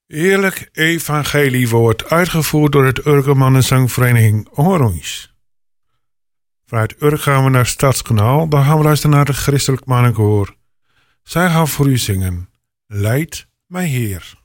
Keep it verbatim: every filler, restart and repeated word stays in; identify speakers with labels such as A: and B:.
A: Heerlijk evangelie wordt uitgevoerd door het Urkermannenzangvereniging Oranje. Vanuit Urk gaan we naar Stadskanaal, daar gaan we luisteren naar de Christelijk Mannenkoor. Zij gaan voor u zingen, Leid mij Heer.